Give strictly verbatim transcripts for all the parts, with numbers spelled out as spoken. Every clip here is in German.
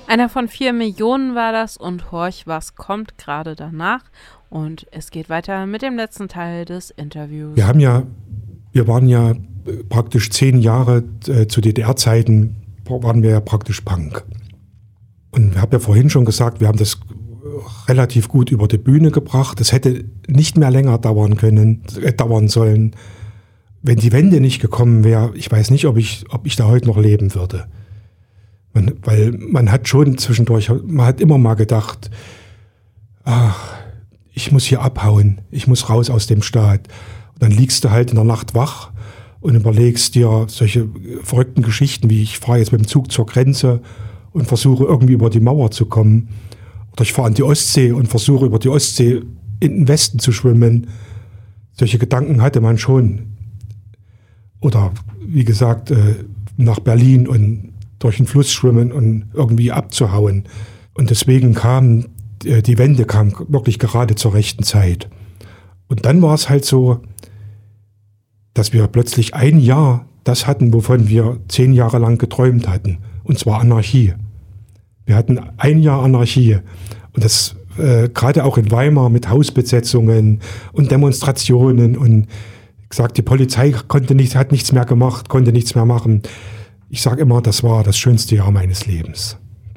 Einer von vier Millionen war das und horch, was kommt gerade danach. Und es geht weiter mit dem letzten Teil des Interviews. Wir haben ja, wir waren ja praktisch zehn Jahre äh, zu D D R-Zeiten, waren wir ja praktisch Punk. Und ich habe ja vorhin schon gesagt, wir haben das relativ gut über die Bühne gebracht. Das hätte nicht mehr länger dauern können, äh, dauern sollen. Wenn die Wende nicht gekommen wäre, ich weiß nicht, ob ich, ob ich da heute noch leben würde. Man, weil man hat schon zwischendurch, man hat immer mal gedacht, ach, ich muss hier abhauen, ich muss raus aus dem Staat. Und dann liegst du halt in der Nacht wach und überlegst dir solche verrückten Geschichten wie, ich fahre jetzt mit dem Zug zur Grenze und versuche irgendwie über die Mauer zu kommen. Oder ich fahre an die Ostsee und versuche über die Ostsee in den Westen zu schwimmen. Solche Gedanken hatte man schon. Oder wie gesagt, nach Berlin und durch den Fluss schwimmen und irgendwie abzuhauen. Und deswegen kam, die Wende kam wirklich gerade zur rechten Zeit. Und dann war es halt so, dass wir plötzlich ein Jahr das hatten, wovon wir zehn Jahre lang geträumt hatten. Und zwar Anarchie. Wir hatten ein Jahr Anarchie. Und das äh, gerade auch in Weimar mit Hausbesetzungen und Demonstrationen. Und gesagt, die Polizei konnte nicht, hat nichts mehr gemacht, konnte nichts mehr machen. Ich sage immer, das war das schönste Jahr meines Lebens.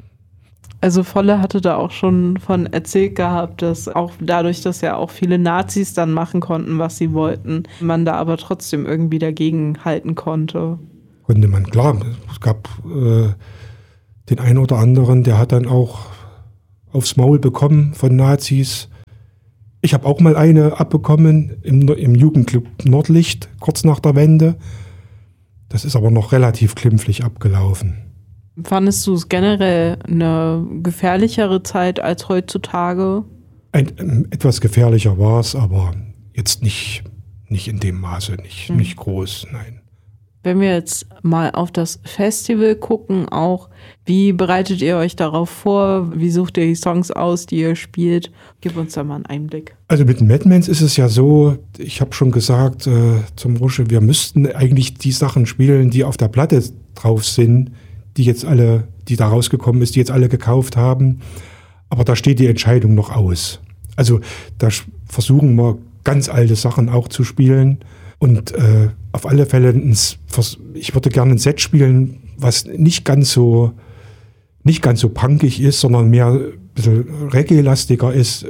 Also Volle hatte da auch schon von erzählt gehabt, dass auch dadurch, dass ja auch viele Nazis dann machen konnten, was sie wollten, man da aber trotzdem irgendwie dagegen halten konnte. Konnte man, klar. Es gab äh, den einen oder anderen, der hat dann auch aufs Maul bekommen von Nazis. Ich habe auch mal eine abbekommen im, im Jugendclub Nordlicht, kurz nach der Wende. Das ist aber noch relativ glimpflich abgelaufen. Fandest du es generell eine gefährlichere Zeit als heutzutage? Ein, ähm, etwas gefährlicher war es, aber jetzt nicht, nicht in dem Maße, nicht, hm. nicht groß, nein. Wenn wir jetzt mal auf das Festival gucken, auch, wie bereitet ihr euch darauf vor? Wie sucht ihr die Songs aus, die ihr spielt? Gib uns da mal einen Einblick. Also mit den Madmans ist es ja so, ich habe schon gesagt äh, zum Rusche, wir müssten eigentlich die Sachen spielen, die auf der Platte drauf sind, die jetzt alle, die da rausgekommen ist, die jetzt alle gekauft haben. Aber da steht die Entscheidung noch aus. Also da versuchen wir ganz alte Sachen auch zu spielen. Und äh, auf alle Fälle, ins, ich würde gerne ein Set spielen, was nicht ganz so, nicht ganz so punkig ist, sondern mehr ein bisschen Reggae-lastiger ist.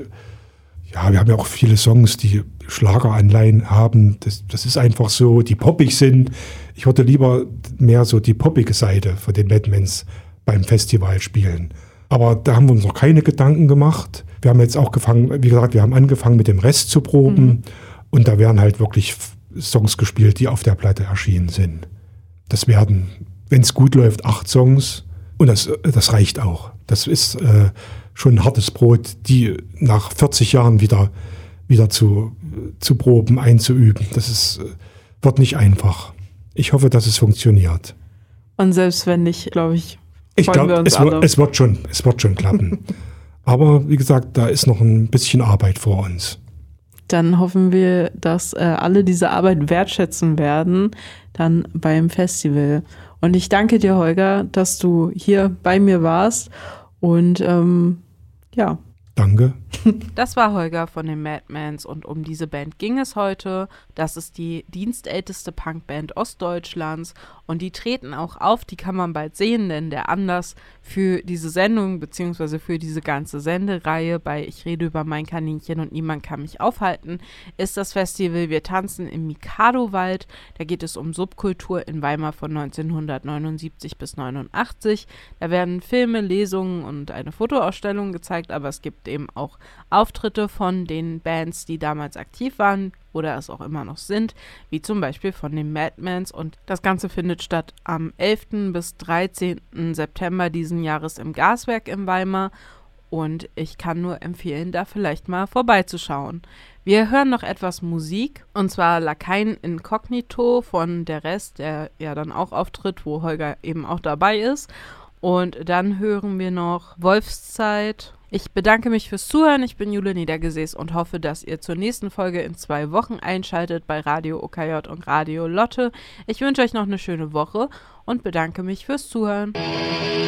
Ja, wir haben ja auch viele Songs, die Schlageranleihen haben. Das, das ist einfach so, die poppig sind. Ich würde lieber mehr so die poppige Seite von den Madmans beim Festival spielen. Aber da haben wir uns noch keine Gedanken gemacht. Wir haben jetzt auch gefangen, wie gesagt, wir haben angefangen mit dem Rest zu proben. Mhm. Und da werden halt wirklich Songs gespielt, die auf der Platte erschienen sind. Das werden, wenn es gut läuft, acht Songs. Und das, das reicht auch. Das ist äh, schon ein hartes Brot, die nach vierzig Jahren wieder, wieder zu, zu proben, einzuüben. Das ist, wird nicht einfach. Ich hoffe, dass es funktioniert. Und selbst wenn nicht, glaube ich, ich glaube, es, es wird schon, es wird schon klappen. Aber wie gesagt, da ist noch ein bisschen Arbeit vor uns. Dann hoffen wir, dass äh, alle diese Arbeit wertschätzen werden, dann beim Festival. Und ich danke dir, Holger, dass du hier bei mir warst. Und ähm, ja. Danke. Das war Holger von den Madmans und um diese Band ging es heute. Das ist die dienstälteste Punkband Ostdeutschlands und die treten auch auf, die kann man bald sehen, denn der Anlass für diese Sendung bzw. für diese ganze Sendereihe bei Ich rede über mein Kaninchen und niemand kann mich aufhalten, ist das Festival Wir tanzen im Mikado-Wald. Da geht es um Subkultur in Weimar von neunzehnhundertneunundsiebzig bis neunundachtzig. Da werden Filme, Lesungen und eine Fotoausstellung gezeigt, aber es gibt eben auch Auftritte von den Bands, die damals aktiv waren oder es auch immer noch sind, wie zum Beispiel von den Madmans. Und das Ganze findet statt am elften bis dreizehnten September diesen Jahres im Gaswerk in Weimar. Und ich kann nur empfehlen, da vielleicht mal vorbeizuschauen. Wir hören noch etwas Musik, und zwar Lakaien Incognito von Der Rest, der ja dann auch auftritt, wo Holger eben auch dabei ist. Und dann hören wir noch Wolfszeit. Ich bedanke mich fürs Zuhören. Ich bin Jule Niedergesäß und hoffe, dass ihr zur nächsten Folge in zwei Wochen einschaltet bei Radio O K J und Radio Lotte. Ich wünsche euch noch eine schöne Woche und bedanke mich fürs Zuhören.